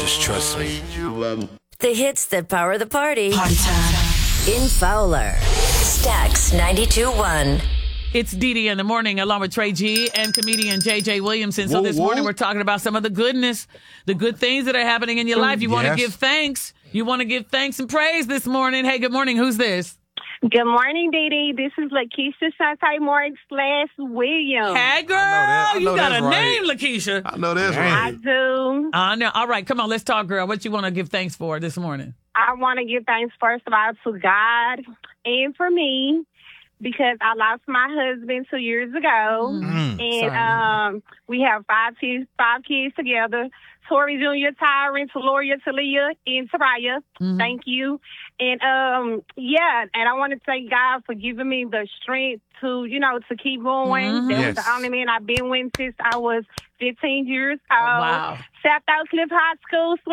Just trust me. The hits that power the party. Party time. In Fowler. Stax 92.1. It's Dee in the morning, along with Trey G and comedian J.J. Williamson. So this morning we're talking about some of the goodness, the good things that are happening in your life. You want to give thanks. You want to give thanks and praise this morning. Hey, good morning. Who's this? Good morning, Dee. This is Lakeisha Shantae Morgan/Williams. Hey, girl. You got a right. name, Lakeisha. I know that's I right. do. I know. All right. Come on. Let's talk, girl. What you want to give thanks for this morning? I want to give thanks, first of all, to God and for me, because I lost my husband 2 years ago. And we have five kids together. Tori Jr., Tyron, Taloria, Talia, and Taraya. Thank you. And, and I want to thank God for giving me the strength to, to keep going. That was the only man I've been with since I was 15 years old. Wow. South Oak Cliff High School,